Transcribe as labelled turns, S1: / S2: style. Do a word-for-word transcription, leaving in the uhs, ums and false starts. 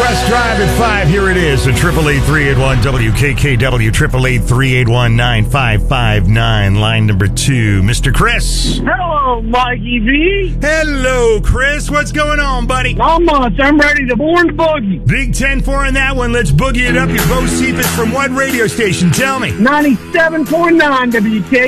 S1: Just Drive at five. Here it is. The triple eight three eight one W K K W. Triple eight three eight one nine five five nine. Line number two. Mister Chris.
S2: Hello, Mikey V.
S1: Hello, Chris. What's going on, buddy?
S2: Not much. I'm ready to born the boogie.
S1: Big ten four on that one. Let's boogie it up. Your Bo Cephas from what radio station? Tell me.
S2: ninety-seven point nine W K